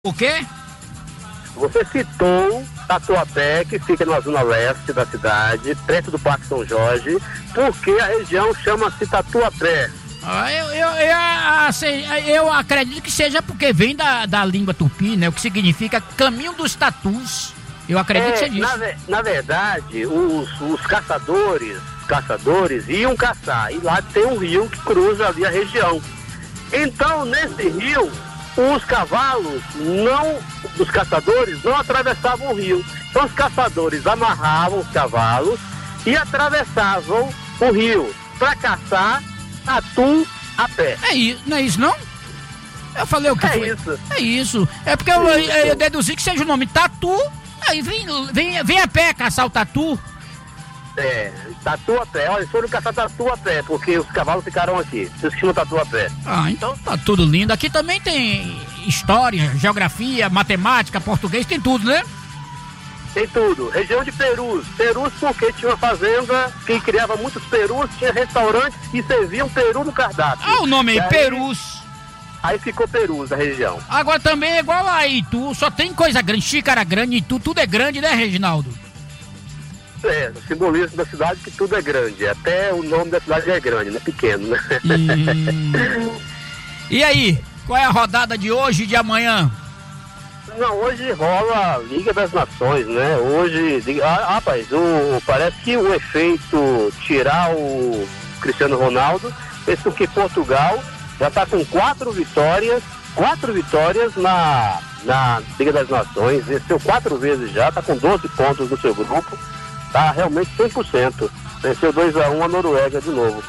O quê? Você citou Tatuapé, que fica na zona leste da cidade, perto do Parque São Jorge, porque a região chama-se Tatuapé. Eu acredito que seja porque vem da língua tupi, né? O que significa caminho dos tatus. Eu acredito que seja isso. Na verdade, os caçadores iam caçar, e lá tem um rio que cruza ali a região. Então, nesse rio, os cavalos dos caçadores não atravessavam o rio. Então os caçadores amarravam os cavalos e atravessavam o rio para caçar tatu a pé. Não é isso não? Eu falei o que foi? Isso. É isso. É porque eu deduzi que seja o nome tatu, aí vem a pé caçar o tatu. Tatu a pé. Olha, eles foram caçar tatu a pé, porque os cavalos ficaram aqui. Vocês chamam tatu a pé. Então tá tudo lindo. Aqui também tem história, geografia, matemática, português, tem tudo, né? Tem tudo. Região de Perus. Perus porque tinha uma fazenda que criava muitos perus, tinha restaurantes que serviam peru no cardápio. O nome aí, Perus. Aí ficou Perus, a região. Agora também é igual a Itu, só tem coisa grande, xícara grande, Itu, tudo é grande, né, Reginaldo? O simbolismo da cidade que tudo é grande. Até o nome da cidade é grande, não é pequeno, né? E aí, qual é a rodada de hoje e de amanhã? Não, hoje rola a Liga das Nações, né? Hoje, rapaz, parece que o efeito tirar o Cristiano Ronaldo fez com que Portugal já está com 4 vitórias na Liga das Nações, venceu 4 vezes já, está com 12 pontos no seu grupo. Tá realmente 100%. Venceu 2-1 a Noruega de novo.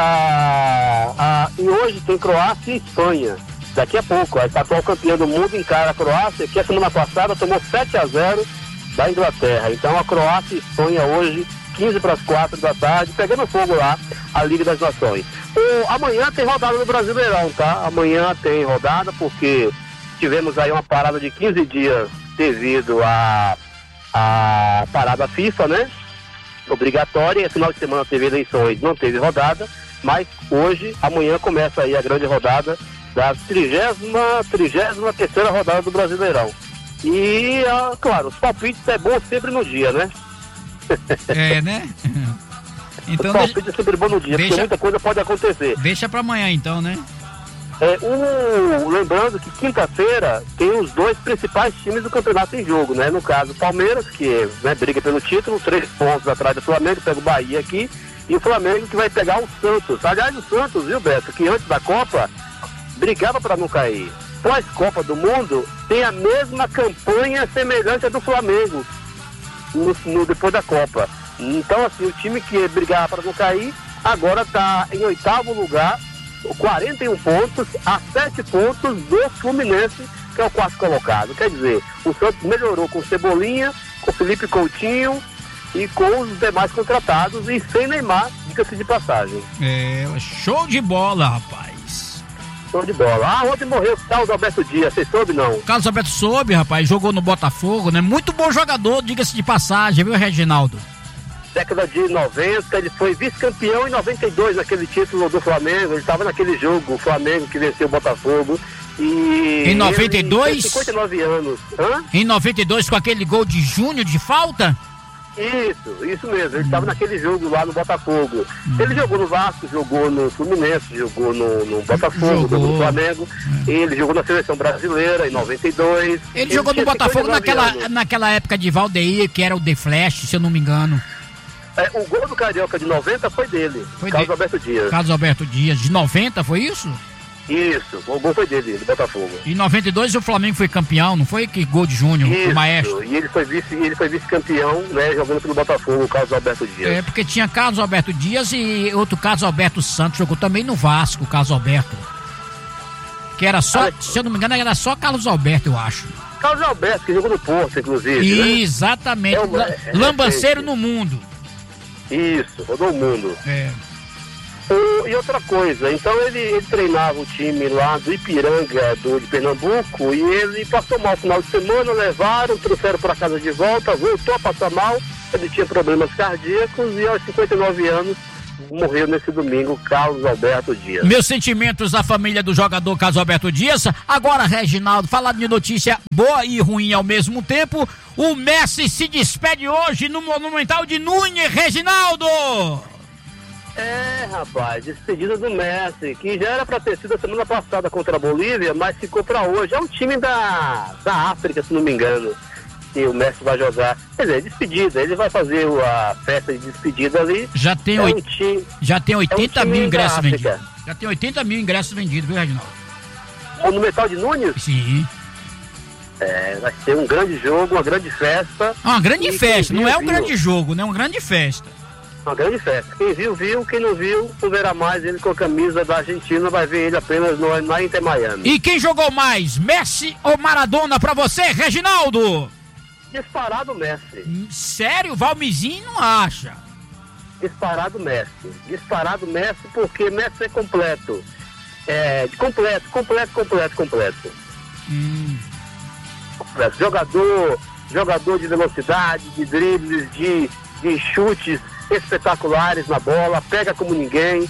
E hoje tem Croácia e Espanha. Daqui a pouco, a atual campeã do mundo encara a Croácia, que a semana passada tomou 7-0 da Inglaterra. Então a Croácia e Espanha hoje, 15:45 da tarde, pegando fogo lá, a Liga das Nações. Amanhã tem rodada do Brasileirão, tá? Amanhã tem rodada porque tivemos aí uma parada de 15 dias devido a parada FIFA, né? Obrigatória. Final de semana teve eleições, não teve rodada, mas hoje, amanhã começa aí a grande rodada da 33ª rodada do Brasileirão. E, claro, os palpites é bom sempre no dia, né? Né? Então, os palpites é sempre bom no dia, porque muita coisa pode acontecer. Deixa pra amanhã então, né? Lembrando que quinta-feira tem os 2 principais times do campeonato em jogo, né? No caso, o Palmeiras, que briga pelo título, 3 pontos atrás do Flamengo, pega o Bahia aqui, e o Flamengo que vai pegar o Santos. Aliás, o Santos, viu, Beto, que antes da Copa brigava para não cair. Pós-Copa do Mundo, tem a mesma campanha semelhante à do Flamengo depois da Copa. Então, assim, o time que brigava para não cair, agora está em 8º lugar, 41 pontos, a 7 pontos do Fluminense, que é o 4º colocado. Quer dizer, o Santos melhorou com o Cebolinha, com o Felipe Coutinho e com os demais contratados, e sem Neymar, diga-se de passagem. Show de bola, rapaz. Show de bola. Ontem morreu o Carlos Alberto Dias, você soube não? Carlos Alberto soube, rapaz, jogou no Botafogo, né? Muito bom jogador, diga-se de passagem, viu, Reginaldo? Década de 90, ele foi vice-campeão em 92 naquele título do Flamengo, ele estava naquele jogo, o Flamengo que venceu o Botafogo. E em 92? Ele tem 59 anos. Em 92 com aquele gol de Júnior de falta? Isso mesmo, ele estava naquele jogo lá no Botafogo. Ele jogou no Vasco, jogou no Fluminense, jogou no Botafogo, jogou no Flamengo, ele jogou na seleção brasileira em 92. Ele jogou no Botafogo naquela época de Valdeir, que era o The Flash, se eu não me engano. O gol do Carioca de 90 foi dele, Carlos Alberto Dias. Carlos Alberto Dias, de 90, foi isso? Isso, o gol foi dele, do Botafogo. Em 92 o Flamengo foi campeão, não foi? Que gol de Júnior, o maestro. E ele foi vice-campeão, né, jogando pelo Botafogo, o Carlos Alberto Dias. Porque tinha Carlos Alberto Dias e outro Carlos Alberto Santos, jogou também no Vasco, o Carlos Alberto. Que era só, se eu não me engano, era só Carlos Alberto, eu acho. Carlos Alberto, que jogou no Porto, inclusive, né? Exatamente, lambanceiro no mundo. Isso, rodou o mundo. E outra coisa, então ele treinava o time lá do Ipiranga, de Pernambuco, e ele passou mal no final de semana, levaram, trouxeram para casa de volta, voltou a passar mal, ele tinha problemas cardíacos e aos 59 anos morreu nesse domingo, Carlos Alberto Dias. Meus sentimentos à família do jogador Carlos Alberto Dias. Agora, Reginaldo, falando de notícia boa e ruim ao mesmo tempo, o Messi se despede hoje no Monumental de Núñez, Reginaldo! Rapaz, despedida do Messi, que já era para ter sido a semana passada contra a Bolívia, mas ficou para hoje. É um time da África, se não me engano, que o Messi vai jogar. Quer dizer, despedida, ele vai fazer a festa de despedida ali. Já tem 80 mil ingressos vendidos. Já tem 80 mil ingressos vendidos, viu, Reginaldo? Monumental de Núñez? Sim. Vai ser um grande jogo, uma grande festa. Uma grande festa, não é um grande jogo, né? Uma grande festa. Uma grande festa. Quem viu, viu. Quem não viu, não verá mais ele com a camisa da Argentina, vai ver ele apenas na Inter Miami. E quem jogou mais, Messi ou Maradona pra você, Reginaldo? Disparado Messi. Sério? Valmizinho não acha? Disparado Messi, porque Messi é completo. Completo. Jogador de velocidade, de dribles, de chutes espetaculares na bola, pega como ninguém.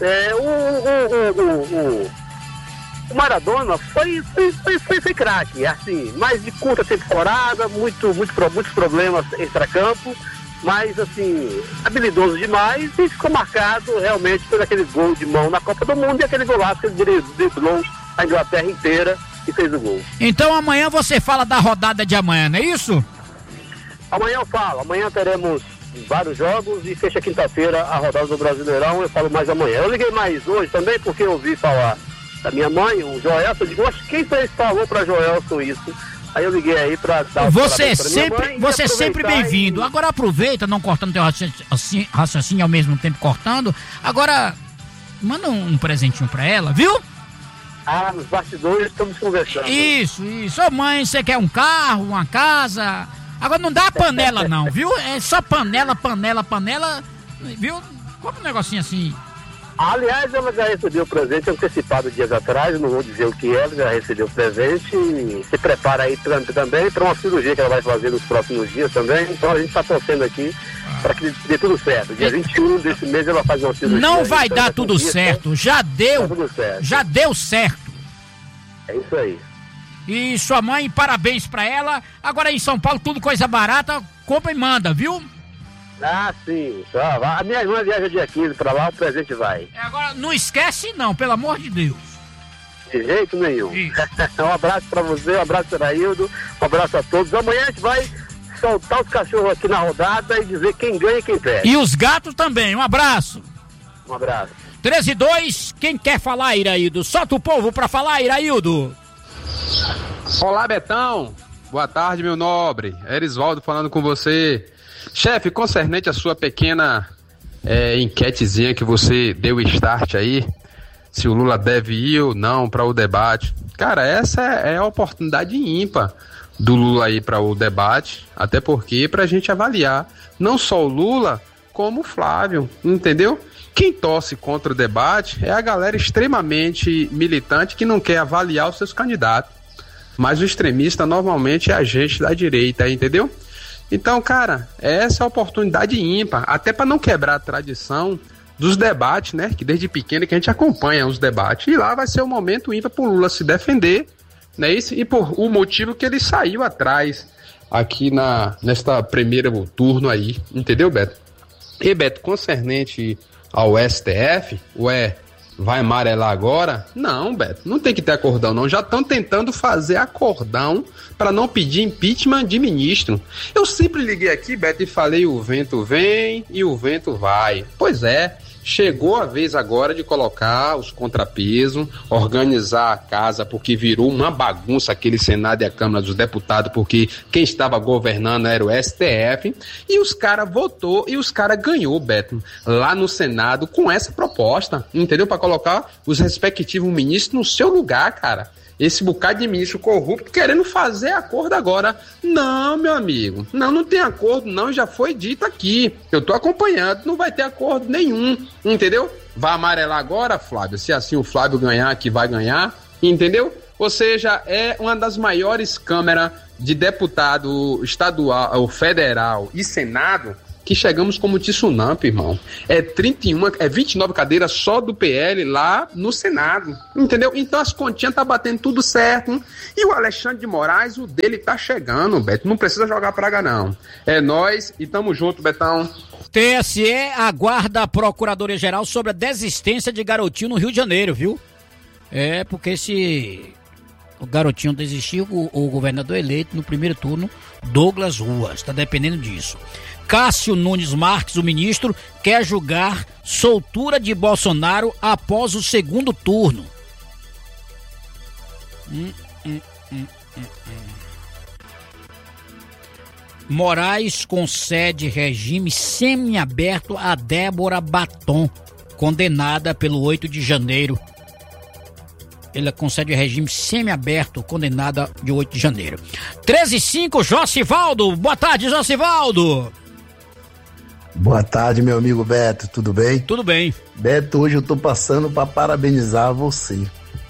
O Maradona foi craque, assim, mais de curta temporada, muitos problemas extracampo, mas assim, habilidoso demais, e ficou marcado realmente por aquele gol de mão na Copa do Mundo e aquele golaço que ele driblou a Inglaterra inteira e fez o gol. Então amanhã você fala da rodada de amanhã, não é isso? Amanhã eu falo, amanhã teremos vários jogos e fecha quinta-feira a rodada do Brasileirão, eu falo mais amanhã. Eu liguei mais hoje também porque eu ouvi falar da minha mãe, o Joelson, eu digo, quem falou pra Joelson isso? Aí eu liguei aí pra dar você sempre bem-vindo. Agora aproveita, não cortando teu raciocínio ao mesmo tempo cortando. Agora, manda um presentinho pra ela, viu? Nos bastidores estamos conversando. Isso. Ô mãe, você quer um carro, uma casa? Agora não dá panela não, viu? É só panela, viu? Compra um negocinho assim. Aliás, ela já recebeu o presente antecipado dias atrás, não vou dizer o que é, ela já recebeu o presente e se prepara aí também para uma cirurgia que ela vai fazer nos próximos dias também, então a gente está torcendo aqui para que dê tudo certo. Dia 21 desse mês ela faz uma cirurgia. Não vai dar tudo certo, já deu certo. É isso aí. E sua mãe, parabéns pra ela. Agora em São Paulo, tudo coisa barata, compra e manda, viu? Sim. A minha irmã viaja dia 15 pra lá, o presente vai. Agora, não esquece não, pelo amor de Deus. De jeito nenhum. Um abraço pra você, um abraço pra Aildo, um abraço a todos. Amanhã a gente vai soltar os cachorros aqui na rodada e dizer quem ganha e quem perde. E os gatos também, um abraço. Um abraço. 13-2, quem quer falar, Iraildo? Solta o povo pra falar, Iraildo. Olá, Betão. Boa tarde, meu nobre. Erisvaldo falando com você. Chefe, concernente a sua pequena enquetezinha que você deu start aí, se o Lula deve ir ou não para o debate. Cara, essa é a oportunidade ímpar do Lula ir para o debate, até porque para a gente avaliar não só o Lula, como o Flávio, entendeu? Quem torce contra o debate é a galera extremamente militante que não quer avaliar os seus candidatos. Mas o extremista normalmente é a gente da direita, entendeu? Então, cara, essa é a oportunidade ímpar, até para não quebrar a tradição dos debates, né? Que desde pequeno que a gente acompanha os debates. E lá vai ser o momento ímpar pro Lula se defender, né? E por o motivo que ele saiu atrás aqui nesta primeiro turno aí, entendeu, Beto? E, Beto, concernente ao STF, vai amarelar agora? Não, Beto, não tem que ter acordão não, já estão tentando fazer acordão para não pedir impeachment de ministro. Eu sempre liguei aqui, Beto, e falei o vento vem e o vento vai. Pois é, chegou a vez agora de colocar os contrapesos, organizar a casa, porque virou uma bagunça aquele Senado e a Câmara dos Deputados, porque quem estava governando era o STF, e os caras votou e os caras ganhou, Beto, lá no Senado com essa proposta, entendeu? Para colocar os respectivos ministros no seu lugar, cara. Esse bocado de ministro corrupto querendo fazer acordo agora. Não, meu amigo, não tem acordo não, já foi dito aqui. Eu tô acompanhando, não vai ter acordo nenhum, entendeu? Vai amarelar agora, Flávio, se assim o Flávio ganhar, que vai ganhar, entendeu? Ou seja, é uma das maiores câmaras de deputado estadual, federal e Senado que chegamos como tsunami, irmão. É 29 cadeiras só do PL lá no Senado, entendeu? Então as continhas tá batendo tudo certo, e o Alexandre de Moraes, o dele tá chegando, Beto, não precisa jogar praga não. É nós e tamo junto, Betão. TSE aguarda a Procuradoria-Geral sobre a desistência de Garotinho no Rio de Janeiro, viu? É, porque se o Garotinho desistiu, o governador eleito no primeiro turno, Douglas Ruas, tá dependendo disso. Cássio Nunes Marques, o ministro, quer julgar soltura de Bolsonaro após o segundo turno. Moraes concede regime semiaberto a Débora Baton, condenada pelo 8 de janeiro. Ele concede regime semiaberto, condenada de 8 de janeiro. 13h05, Josivaldo. Boa tarde, Josivaldo. Boa tarde, meu amigo Beto, tudo bem? Tudo bem. Beto, hoje eu tô passando para parabenizar você.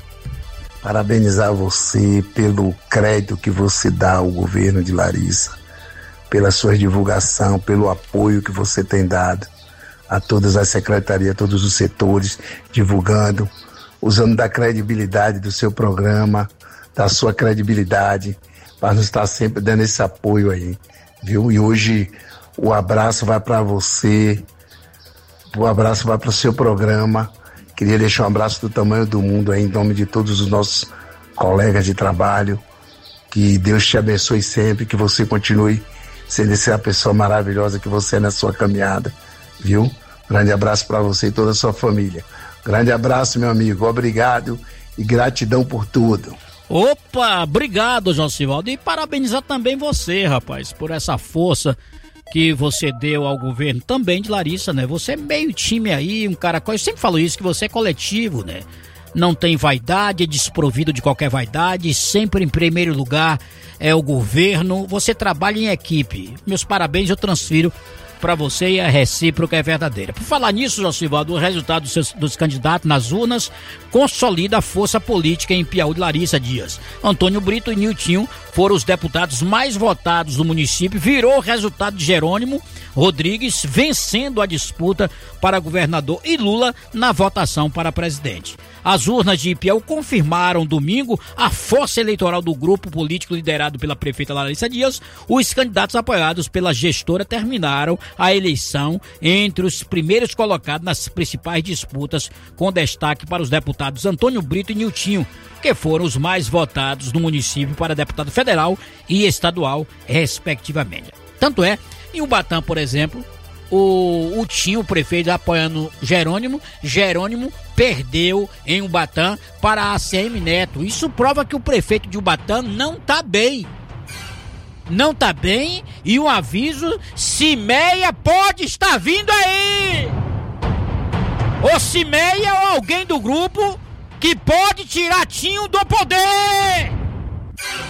Parabenizar você pelo crédito que você dá ao governo de Larissa, pela sua divulgação, pelo apoio que você tem dado a todas as secretarias, todos os setores, divulgando, usando da credibilidade do seu programa, da sua credibilidade, para nos estar sempre dando esse apoio aí, viu? E hoje o abraço vai para você, o abraço vai para o seu programa. Queria deixar um abraço do tamanho do mundo aí, em nome de todos os nossos colegas de trabalho. Que Deus te abençoe sempre, que você continue sendo essa pessoa maravilhosa que você é na sua caminhada, viu? Grande abraço para você e toda a sua família. Grande abraço, meu amigo. Obrigado e gratidão por tudo. Opa, obrigado, Josivaldo. E parabenizar também você, rapaz, por essa força que você deu ao governo também de Larissa, né? Você é meio time aí, um cara... Eu sempre falo isso, que você é coletivo, né? Não tem vaidade, é desprovido de qualquer vaidade, sempre em primeiro lugar é o governo. Você trabalha em equipe. Meus parabéns, eu transfiro para você, e a recíproca é verdadeira. Por falar nisso, Josivaldo, o resultado dos candidatos nas urnas consolida a força política em Piauí de Larissa Dias. Antônio Brito e Niltinho foram os deputados mais votados do município, virou o resultado de Jerônimo Rodrigues vencendo a disputa para governador e Lula na votação para presidente. As urnas de Ipiaú confirmaram domingo a força eleitoral do grupo político liderado pela prefeita Larissa Dias. Os candidatos apoiados pela gestora terminaram a eleição entre os primeiros colocados nas principais disputas, com destaque para os deputados Antônio Brito e Niltinho, que foram os mais votados no município para deputado federal e estadual, respectivamente. Tanto é, em Ubatã, por exemplo, o Tinho, o prefeito, apoiando Jerônimo perdeu em Ubatã para a ACM Neto. Isso prova que o prefeito de Ubatã não tá bem. Não tá bem, e um aviso: Cimeia pode estar vindo aí! Ou Cimeia ou alguém do grupo que pode tirar Tinho do poder!